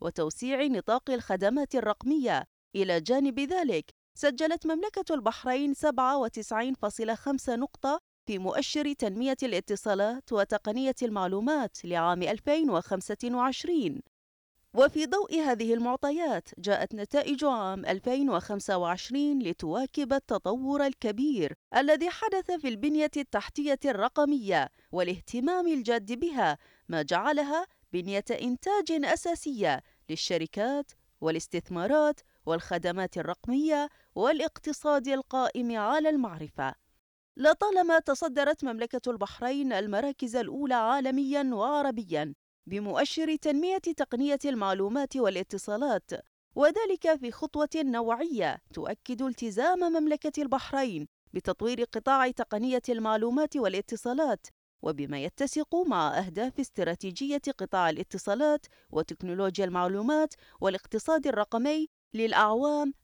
وتوسيع نطاق الخدمات الرقمية. إلى جانب ذلك، سجلت مملكة البحرين 97.5 نقطة في مؤشر تنمية الاتصالات وتقنية المعلومات لعام 2025. وفي ضوء هذه المعطيات، جاءت نتائج عام 2025 لتواكب التطور الكبير الذي حدث في البنية التحتية الرقمية والاهتمام الجاد بها، ما جعلها بنية إنتاج أساسية للشركات والاستثمارات والخدمات الرقمية والاقتصاد القائم على المعرفة. لطالما تصدرت مملكة البحرين المراكز الأولى عالمياً وعربياً بمؤشر تنمية تقنية المعلومات والاتصالات، وذلك في خطوة نوعية تؤكد التزام مملكة البحرين بتطوير قطاع تقنية المعلومات والاتصالات، وبما يتسق مع أهداف استراتيجية قطاع الاتصالات وتكنولوجيا المعلومات والاقتصاد الرقمي للأعوام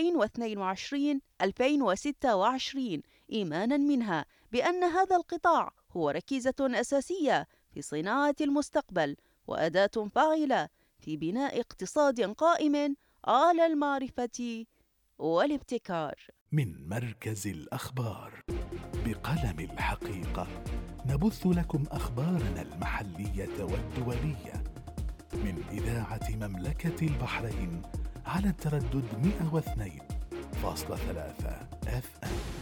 2022-2026، إيماناً منها بأن هذا القطاع هو ركيزة أساسية في صناعة المستقبل وأداة فاعلة في بناء اقتصاد قائم على المعرفة والابتكار. من مركز الأخبار بقلم الحقيقة، نبث لكم أخبارنا المحلية والدولية من إذاعة مملكة البحرين على التردد 102.3 FM.